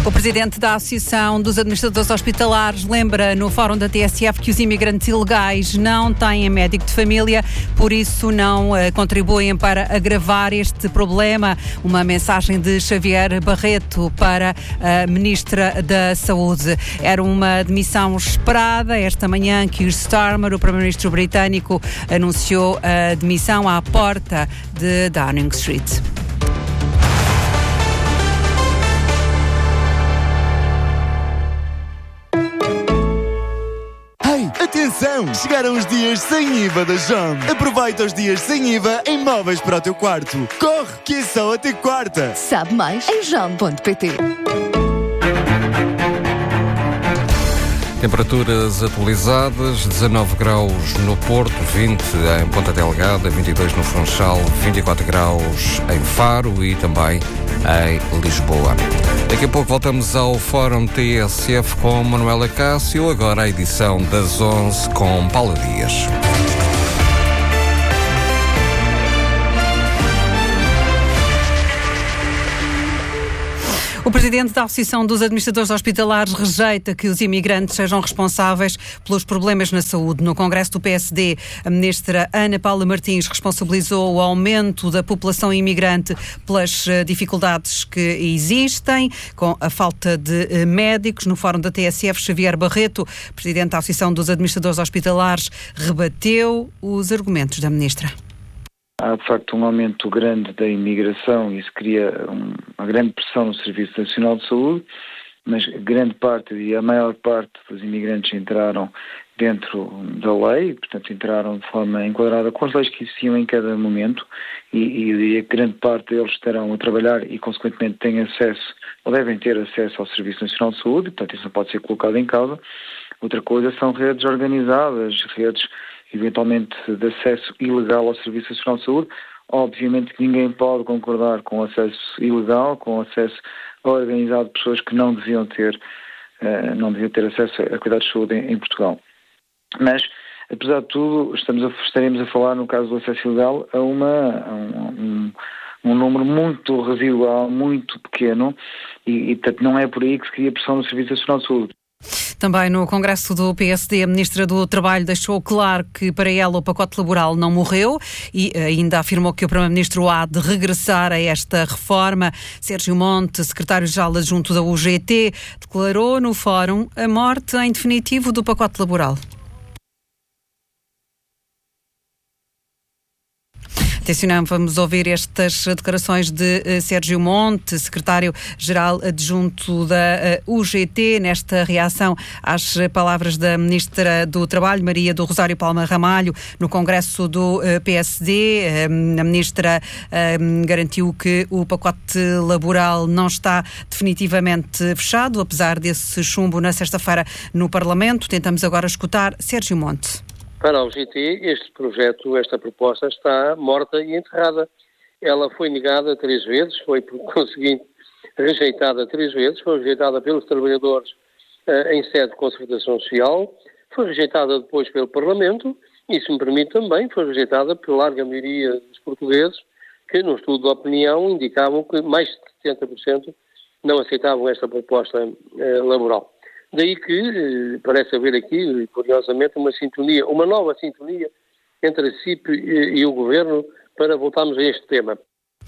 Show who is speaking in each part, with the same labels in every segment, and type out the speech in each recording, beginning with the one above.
Speaker 1: O presidente da Associação dos Administradores Hospitalares lembra no Fórum da TSF que os imigrantes ilegais não têm médico de família, por isso não contribuem para agravar este problema. Uma mensagem de Xavier Barreto para a Ministra da Saúde. Era uma demissão esperada esta manhã que o Starmer, o Primeiro-Ministro britânico, anunciou a demissão à porta de Downing Street.
Speaker 2: Atenção! Chegaram os dias sem IVA da JOM. Aproveita os dias sem IVA em móveis para o teu quarto. Corre, que é só até quarta.
Speaker 3: Sabe mais em jom.pt.
Speaker 4: Temperaturas atualizadas, 19 graus no Porto, 20 em Ponta Delgada, 22 no Funchal, 24 graus em Faro e também em Lisboa. Daqui a pouco voltamos ao Fórum TSF com Manuela Cássio, agora a edição das 11 com Paula Dias.
Speaker 1: O presidente da Associação dos Administradores Hospitalares rejeita que os imigrantes sejam responsáveis pelos problemas na saúde. No Congresso do PSD, a ministra Ana Paula Martins responsabilizou o aumento da população imigrante pelas dificuldades que existem, com a falta de médicos. No Fórum da TSF, Xavier Barreto, presidente da Associação dos Administradores Hospitalares, rebateu os argumentos da ministra.
Speaker 5: Há, de facto, um aumento grande da imigração e isso cria uma grande pressão no Serviço Nacional de Saúde, mas grande parte e a maior parte dos imigrantes entraram dentro da lei, portanto entraram de forma enquadrada com as leis que existiam em cada momento e eu diria que grande parte deles estarão a trabalhar e, consequentemente, têm acesso ou devem ter acesso ao Serviço Nacional de Saúde, portanto isso não pode ser colocado em causa. Outra coisa são redes organizadas, redes eventualmente de acesso ilegal ao Serviço Nacional de Saúde. Obviamente que ninguém pode concordar com o acesso ilegal, com o acesso organizado de pessoas que não deviam ter acesso a cuidados de saúde em Portugal. Mas, apesar de tudo, estaremos a falar, no caso do acesso ilegal, a um número muito residual, muito pequeno, e portanto não é por aí que se cria pressão no Serviço Nacional de Saúde.
Speaker 1: Também no Congresso do PSD, a Ministra do Trabalho deixou claro que para ela o pacote laboral não morreu e ainda afirmou que o Primeiro-Ministro há de regressar a esta reforma. Sérgio Monte, secretário-geral adjunto da UGT, declarou no Fórum a morte em definitivo do pacote laboral. Atencionamos, vamos ouvir estas declarações de Sérgio Monte, secretário-geral adjunto da UGT, nesta reação às palavras da Ministra do Trabalho, Maria do Rosário Palma Ramalho, no Congresso do PSD. A Ministra garantiu que o pacote laboral não está definitivamente fechado, apesar desse chumbo na sexta-feira no Parlamento. Tentamos agora escutar Sérgio Monte.
Speaker 6: Para a UGT, este projeto, esta proposta está morta e enterrada. Ela foi negada 3 vezes, foi, por conseguinte, rejeitada 3 vezes, foi rejeitada pelos trabalhadores em sede de concertação social, foi rejeitada depois pelo Parlamento e, se me permite também, foi rejeitada pela larga maioria dos portugueses que, num estudo de opinião, indicavam que mais de 70% não aceitavam esta proposta laboral. Daí que parece haver aqui, curiosamente, uma nova sintonia entre a CIP e o Governo para voltarmos a este tema.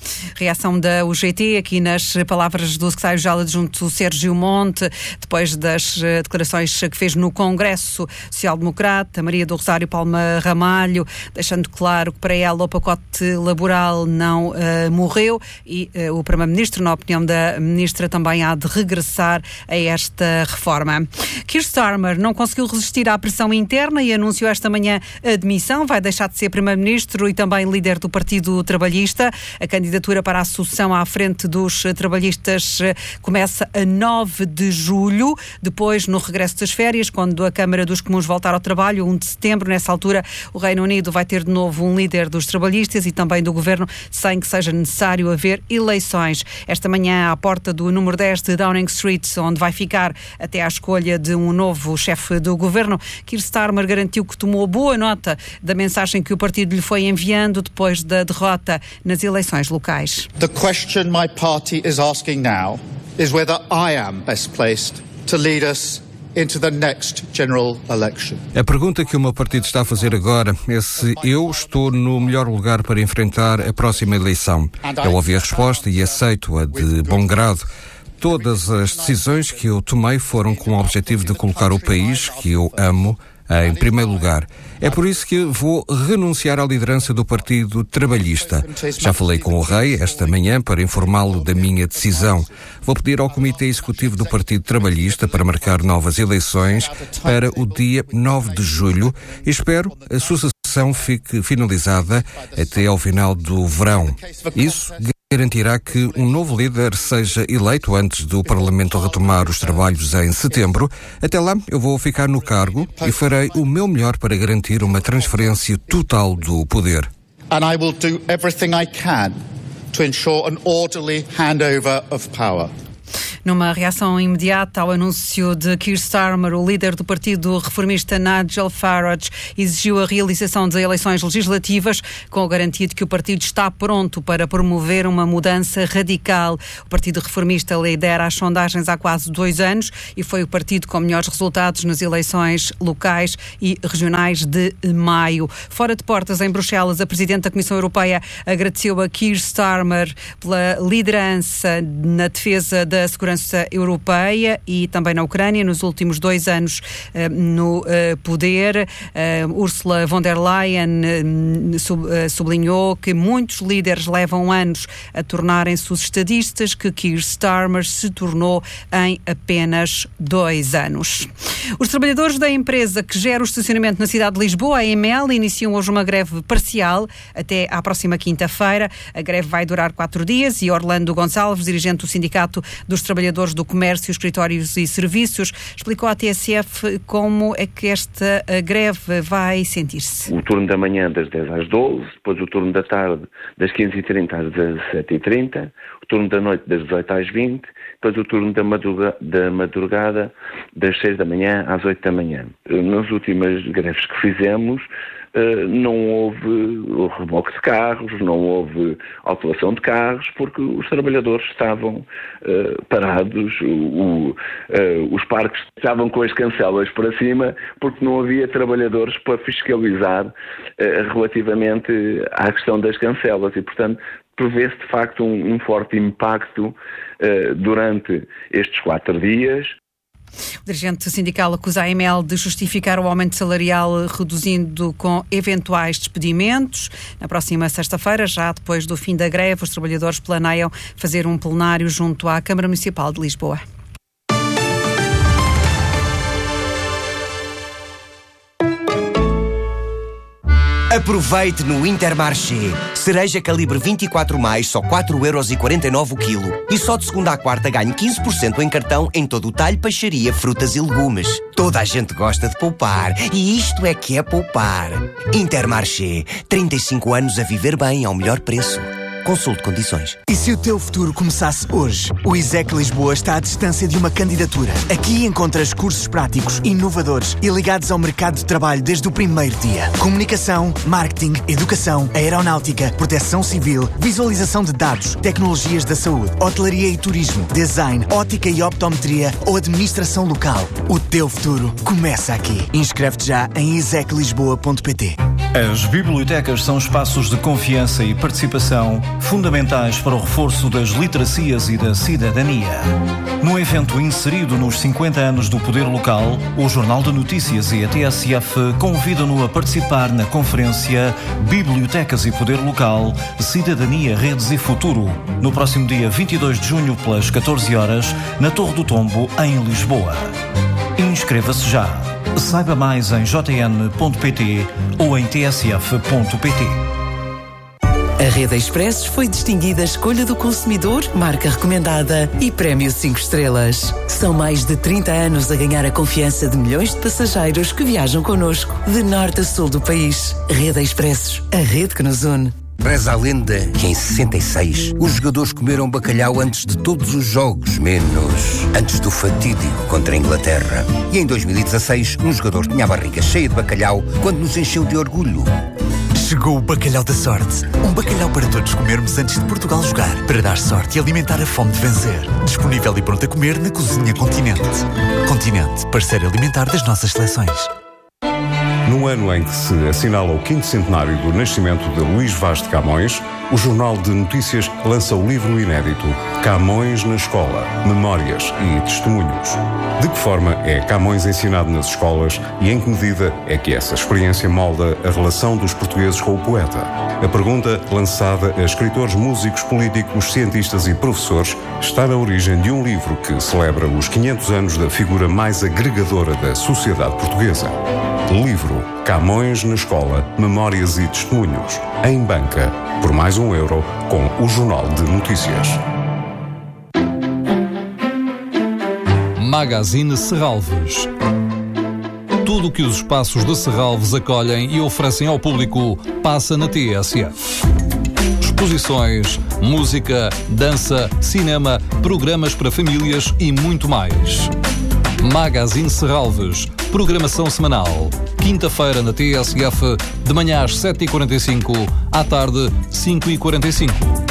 Speaker 1: Reação da UGT aqui nas palavras do secretário-geral adjunto Sérgio Monte, depois das declarações que fez no Congresso Social-Democrata, Maria do Rosário Palma Ramalho, deixando claro que para ela o pacote laboral não morreu e o Primeiro-Ministro, na opinião da Ministra, também há de regressar a esta reforma. Keir Starmer não conseguiu resistir à pressão interna e anunciou esta manhã a demissão, vai deixar de ser Primeiro-Ministro e também líder do Partido Trabalhista. A candidatura para a sucessão à frente dos trabalhistas começa a 9 de julho, depois no regresso das férias, quando a Câmara dos Comuns voltar ao trabalho, 1 de setembro. Nessa altura, o Reino Unido vai ter de novo um líder dos trabalhistas e também do Governo, sem que seja necessário haver eleições. Esta manhã, à porta do número 10 de Downing Street, onde vai ficar até à escolha de um novo chefe do Governo, Keir Starmer garantiu que tomou boa nota da mensagem que o partido lhe foi enviando depois da derrota nas eleições locais.
Speaker 7: The question my party is asking now is whether I am best placed to lead us into the next general election.
Speaker 4: A pergunta que o meu partido está a fazer agora é se eu estou no melhor lugar para enfrentar a próxima eleição. Eu ouvi a resposta e aceito-a de bom grado. Todas as decisões que eu tomei foram com o objetivo de colocar o país, que eu amo, em primeiro lugar. É por isso que vou renunciar à liderança do Partido Trabalhista. Já falei com o Rei esta manhã para informá-lo da minha decisão. Vou pedir ao Comitê Executivo do Partido Trabalhista para marcar novas eleições para o dia 9 de julho e espero a sucessão fique finalizada até ao final do verão. Isso garantirá que um novo líder seja eleito antes do Parlamento retomar os trabalhos em setembro. Até lá, eu vou ficar no cargo e farei o meu melhor para garantir uma transferência total do poder.
Speaker 7: And I will do everything I can to ensure an orderly handover of power.
Speaker 1: Numa reação imediata ao anúncio de Keir Starmer, o líder do Partido Reformista Nigel Farage exigiu a realização de eleições legislativas com a garantia de que o partido está pronto para promover uma mudança radical. O Partido Reformista lidera as sondagens há quase 2 anos e foi o partido com melhores resultados nas eleições locais e regionais de maio. Fora de portas, em Bruxelas, a Presidente da Comissão Europeia agradeceu a Keir Starmer pela liderança na defesa da segurança europeia e também na Ucrânia nos últimos 2 anos no poder. Ursula von der Leyen sublinhou que muitos líderes levam anos a tornarem-se os estadistas que Keir Starmer se tornou em apenas 2 anos. Os trabalhadores da empresa que gera o estacionamento na cidade de Lisboa, a EML, iniciam hoje uma greve parcial até à próxima quinta-feira. A greve vai durar 4 dias e Orlando Gonçalves, dirigente do Sindicato dos Trabalhadores do Comércio, Escritórios e Serviços, explicou à TSF como é que esta greve vai sentir-se.
Speaker 8: O turno da manhã das 10 às 12, depois o turno da tarde das 15h30 às 17h30, o turno da noite das 18 às 20, depois o turno da madrugada das 6 da manhã às 8 da manhã. Nas últimas greves que fizemos, não houve reboque de carros, não houve autuação de carros, porque os trabalhadores estavam parados, os parques estavam com as cancelas para cima, porque não havia trabalhadores para fiscalizar relativamente à questão das cancelas e, portanto, prevê-se de facto um forte impacto durante estes 4 dias.
Speaker 1: O dirigente sindical acusa a EML de justificar o aumento salarial reduzindo com eventuais despedimentos. Na próxima sexta-feira, já depois do fim da greve, os trabalhadores planeiam fazer um plenário junto à Câmara Municipal de Lisboa.
Speaker 9: Aproveite no Intermarché. Cereja calibre 24+, só 4,49€ o quilo. E só de segunda à quarta ganhe 15% em cartão em todo o talho, peixaria, frutas e legumes. Toda a gente gosta de poupar. E isto é que é poupar. Intermarché. 35 anos a viver bem ao melhor preço. Consulte condições.
Speaker 10: E se o teu futuro começasse hoje? O ISEC Lisboa está à distância de uma candidatura. Aqui encontras cursos práticos, inovadores e ligados ao mercado de trabalho desde o primeiro dia. Comunicação, marketing, educação, aeronáutica, proteção civil, visualização de dados, tecnologias da saúde, hotelaria e turismo, design, ótica e optometria ou administração local. O teu futuro começa aqui. Inscreve-te já em iseclisboa.pt.
Speaker 11: As bibliotecas são espaços de confiança e participação fundamentais para o reforço das literacias e da cidadania. Num evento inserido nos 50 anos do Poder Local, o Jornal de Notícias e a TSF convidam-no a participar na conferência Bibliotecas e Poder Local, Cidadania, Redes e Futuro, no próximo dia 22 de junho, pelas 14 horas, na Torre do Tombo, em Lisboa. Inscreva-se já. Saiba mais em jn.pt ou em tsf.pt.
Speaker 12: A Rede Expressos foi distinguida Escolha do Consumidor, marca recomendada e prémio 5 estrelas. São mais de 30 anos a ganhar a confiança de milhões de passageiros que viajam connosco, de norte a sul do país. Rede Expressos, a rede que nos une.
Speaker 9: Reza a lenda que em 66 os jogadores comeram bacalhau antes de todos os jogos, menos antes do fatídico contra a Inglaterra. E em 2016 um jogador tinha a barriga cheia de bacalhau quando nos encheu de orgulho.
Speaker 10: Chegou o bacalhau da sorte. Um bacalhau para todos comermos antes de Portugal jogar. Para dar sorte e alimentar a fome de vencer. Disponível e pronto a comer na Cozinha Continente. Continente, parceiro alimentar das nossas seleções.
Speaker 13: No ano em que se assinala o 5º centenário do nascimento de Luís Vaz de Camões, o Jornal de Notícias lança o livro inédito Camões na Escola, Memórias e Testemunhos. De que forma é Camões ensinado nas escolas e em que medida é que essa experiência molda a relação dos portugueses com o poeta? A pergunta, lançada a escritores, músicos, políticos, cientistas e professores, está na origem de um livro que celebra os 500 anos da figura mais agregadora da sociedade portuguesa. Livro Camões na Escola, Memórias e Testemunhos. Em banca, por mais €1, com o Jornal de Notícias.
Speaker 14: Magazine Serralves. Tudo o que os espaços de Serralves acolhem e oferecem ao público passa na TSF. Exposições, música, dança, cinema, programas para famílias e muito mais. Magazine Serralves. Programação semanal. Quinta-feira na TSF, de manhã às 7h45, à tarde 5h45.